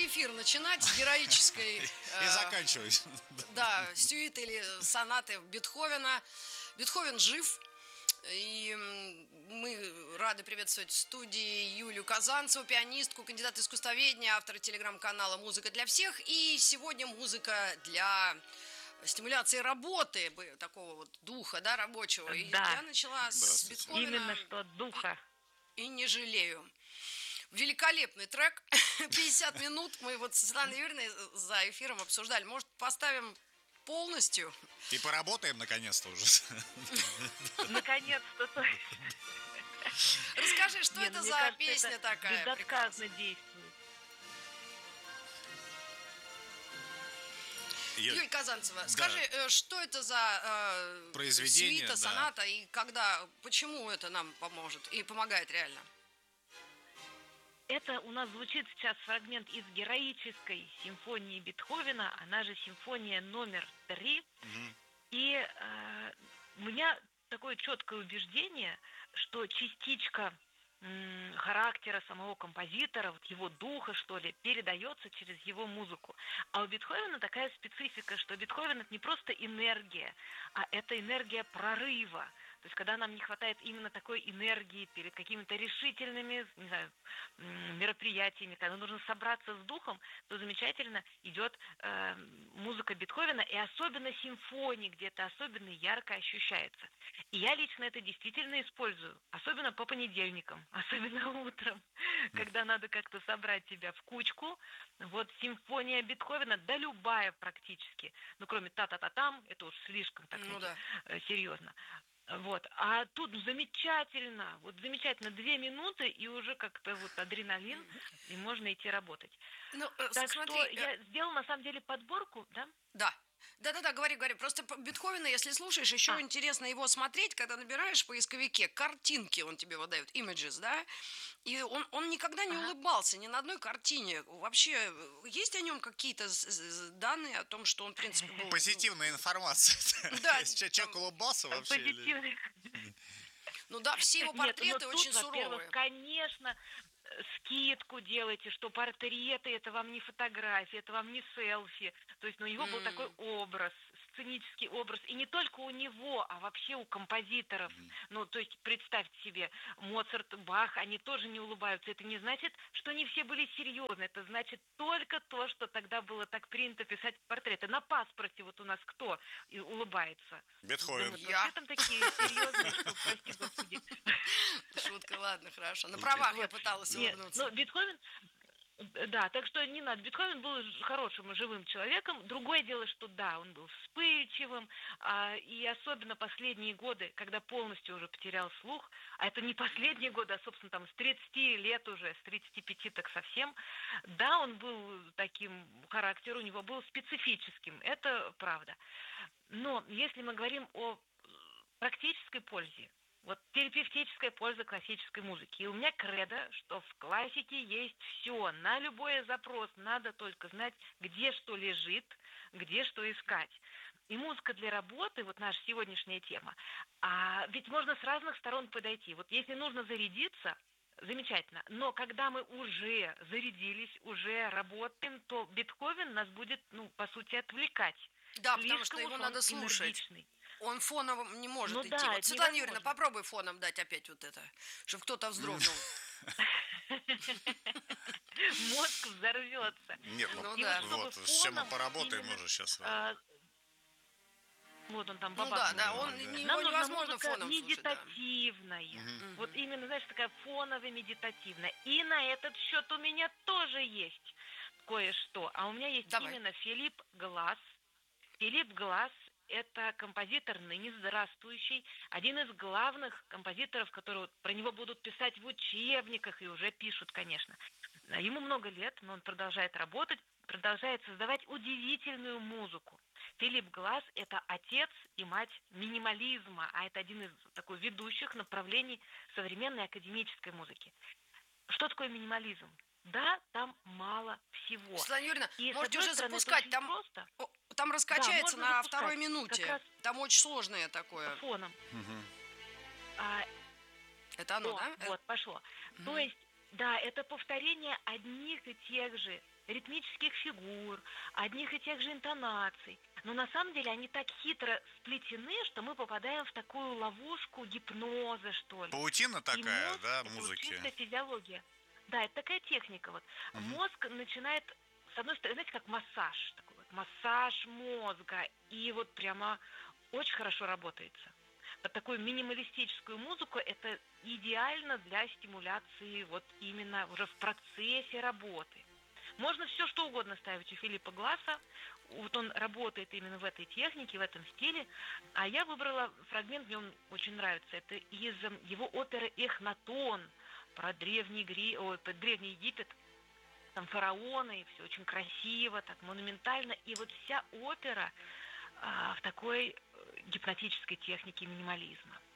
эфир начинать с героической... И заканчивать. Да, сюиты или сонаты Бетховена. Бетховен жив. И мы рады приветствовать в студии Юлию Казанцеву, пианистку, кандидат искусствоведения, автора телеграм-канала «Музыка для всех». И сегодня музыка для стимуляции работы, такого вот духа, да, рабочего. И Да. я начала с Бетховена. Именно что духа. И не жалею. Великолепный трек. 50 минут. Мы вот с Светланой Юрьевной за эфиром обсуждали. Может, поставим полностью? И поработаем наконец-то уже. Наконец-то. Расскажи, что это за песня такая? Безотказно действует. Юлия Казанцева, скажи, что это за произведение, сюита, соната, и почему это нам поможет и помогает реально? Это у нас звучит сейчас фрагмент из героической симфонии Бетховена, она же симфония номер 3. И у меня такое четкое убеждение, что частичка характера самого композитора, вот его духа, что ли, передается через его музыку. А у Бетховена такая специфика, что Бетховен — это не просто энергия, а это энергия прорыва. То есть, когда нам не хватает именно такой энергии перед какими-то решительными, не знаю, мероприятиями, когда нужно собраться с духом, то замечательно идет музыка Бетховена, и особенно симфонии, где это особенно ярко ощущается. И я лично это действительно использую, особенно по понедельникам, особенно утром, когда надо как-то собрать себя в кучку. Вот симфония Бетховена, да любая практически, ну кроме та-та-та-там, это уж слишком так серьезно. Вот. А тут замечательно, 2 минуты, и уже как-то вот адреналин, и можно идти работать. Так смотри, что я сделала на самом деле подборку, да? Да, говори. Просто Бетховена, если слушаешь, еще интересно его смотреть, когда набираешь в поисковике картинки, он тебе выдает, images, да? И он никогда не улыбался ни на одной картине. Вообще, есть о нем какие-то данные о том, что он, в принципе, был... Позитивная информация. Да. Человек улыбался вообще? Позитивная. Ну да, все его портреты очень суровые. Во-первых, конечно, скидку делайте, что портреты — это вам не фотографии, это вам не селфи. То есть, у него был такой образ, сценический образ. И не только у него, а вообще у композиторов. Ну, то есть, представьте себе, Моцарт, Бах, они тоже не улыбаются. Это не значит, что не все были серьезны. Это значит только то, что тогда было так принято писать портреты. На паспорте вот у нас кто улыбается? Бетховен. Я. Там такие серьезные, что, прости господи. Шутка, ладно, хорошо. На правах я пыталась улыбнуться. Но Бетховен... Да, так что не надо. Бетховен был хорошим и живым человеком. Другое дело, что да, он был вспыльчивым, и особенно последние годы, когда полностью уже потерял слух, а это не последние годы, а, собственно, там с 30 лет уже, с 35 так совсем, да, он был таким, характер у него был специфическим, это правда. Но если мы говорим о практической пользе, вот терапевтическая польза классической музыки. И у меня кредо, что в классике есть все. На любой запрос надо только знать, где что лежит, где что искать. И музыка для работы, вот наша сегодняшняя тема, ведь можно с разных сторон подойти. Вот если нужно зарядиться, замечательно. Но когда мы уже зарядились, уже работаем, то Бетховен нас будет, по сути, отвлекать. Да, потому что его надо слушать. Энергичный. Он фоном не может идти. Да, вот, Светлана Юрьевна, попробуй фоном дать опять вот это, чтобы кто-то вздрогнул. Мозг взорвется. Нет, да. с чем мы поработаем уже сейчас. Вот он там бабахнул. Его невозможно фоном слушать. Медитативная. Вот именно, знаешь, такая фоновая медитативная. И на этот счет у меня тоже есть кое-что. А у меня есть именно Филипп Гласс. Филипп Гласс — это композитор ныне здравствующий, один из главных композиторов, которые про него будут писать в учебниках, и уже пишут, конечно. Ему много лет, но он продолжает работать, продолжает создавать удивительную музыку. Филипп Гласс — это отец и мать минимализма, а это один из таких ведущих направлений современной академической музыки. Что такое минимализм? Да, там мало всего. Светлана Юрьевна, можете уже запускать, там раскачается на второй минуте. Там очень сложное такое. Фоном. Это оно, да? Вот, пошло. То есть Да, это повторение одних и тех же ритмических фигур, одних и тех же интонаций. Но на самом деле они так хитро сплетены, что мы попадаем в такую ловушку гипноза, что ли. Паутина И такая, мозг — да, это вот музыки. чистая физиология. Да, это такая техника. Вот. Мгм. Мозг начинает, с одной стороны, знаете, как массаж. Такой вот, массаж мозга. И вот прямо очень хорошо работается. Вот такую минималистическую музыку это идеально для стимуляции вот именно уже в процессе работы. Можно все что угодно ставить у Филиппа Гласса. Вот он работает именно в этой технике, в этом стиле. А я выбрала фрагмент, мне он очень нравится. Это из его оперы «Эхнатон» про про Древний Египет. Там фараоны, и все очень красиво, так монументально. И вот вся опера в такой гипнотической технике минимализма.